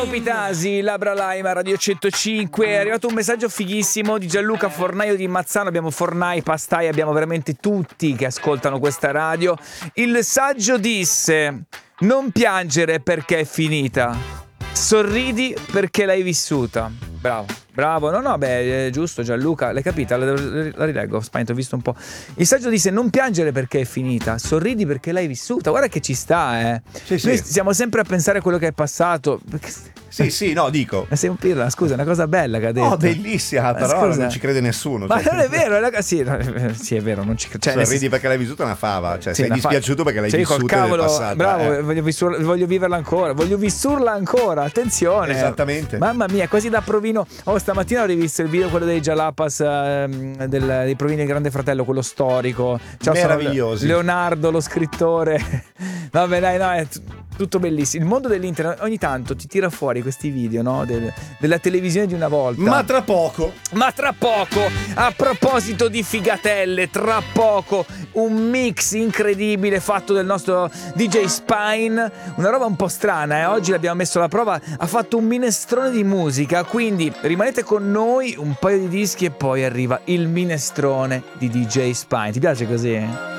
Pitasi, Labra Laima, Radio 105. È arrivato un messaggio fighissimo di Gianluca Fornaio di Mazzano. Abbiamo fornai, pastai, abbiamo veramente tutti che ascoltano questa radio. Il saggio disse: non piangere perché è finita, sorridi perché l'hai vissuta. Bravo, no, è giusto Gianluca, l'hai capita? La rileggo, spavento, ho visto un po'. Il saggio disse: non piangere perché è finita, sorridi perché l'hai vissuta. Guarda che ci sta, Sì. Noi stiamo sempre a pensare a quello che è passato. Sì, no, dico. Ma sei un pirla, scusa, è una cosa bella che ha detto. Oh, bellissima, però scusa. non ci crede nessuno. Ma non è vero, ragazzi. Sì, è vero, non ci crede. Sorridi perché l'hai vissuta una fava. Cioè, sì, sei dispiaciuto perché l'hai vissuta col cavolo, nel passato. Bravo, voglio viverla ancora. Voglio vissurla ancora, attenzione. Esattamente. Mamma mia, quasi da provino. Stamattina ho rivisto il video, quello dei Jalapas, dei provini del Grande Fratello, quello storico. Meravigliosi. Leonardo, lo scrittore. Vabbè, dai, no, è tutto bellissimo. Il mondo dell'internet ogni tanto ti tira fuori questi video, no? Della televisione di una volta. Ma tra poco, a proposito di figatelle, tra poco un mix incredibile fatto del nostro DJ Spine, una roba un po' strana, oggi l'abbiamo messo alla prova, ha fatto un minestrone di musica, quindi rimanete con noi, un paio di dischi e poi arriva il minestrone di DJ Spine. Ti piace così?